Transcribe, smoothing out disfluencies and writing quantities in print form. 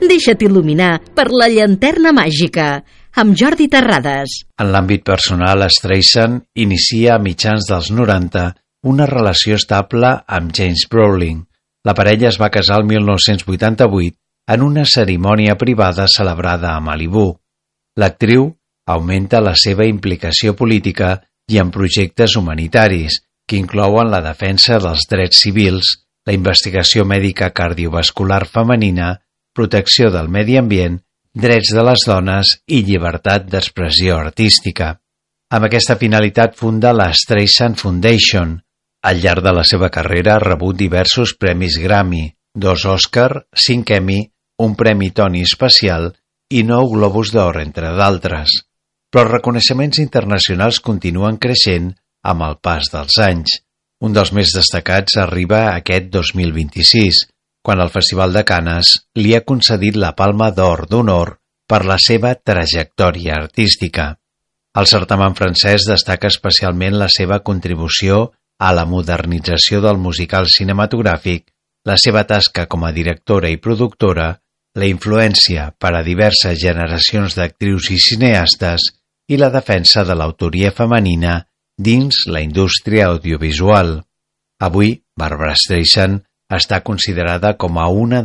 Deixa't il·luminar per la llanterna màgica, amb Jordi Terrades. En l'àmbit personal, Streisand inicia a mitjans dels 90 una relació estable amb James Brolin. La parella es va casar el 1988 en una cerimònia privada celebrada a Malibú. L'actriu augmenta la seva implicació política i en projectes humanitaris, que inclouen la defensa dels drets civils, la investigació mèdica cardiovascular femenina, protecció del medi ambient, drets de les dones i llibertat d'expressió artística. Amb aquesta finalitat funda la Streisand Foundation. Al llarg de la seva carrera ha rebut diversos premis Grammy, 2 Oscar, 5 Emmy, un premi Tony especial i 9 Globus d'Or, entre d'altres. Però els reconeixements internacionals continuen creixent amb el pas dels anys. Un dels més destacats arriba aquest 2026, quan el Festival de Canes li ha concedit la Palma d'Or d'Honor per la seva trajectòria artística. El certamen francès destaca especialment la seva contribució a la modernització del musical cinematogràfic, la seva tasca com a directora i productora, la influència per a diverses generacions d'actrius i cineastes i la defensa de l'autoria femenina dins la indústria audiovisual. Avui, Barbra Streisand està considerada com a una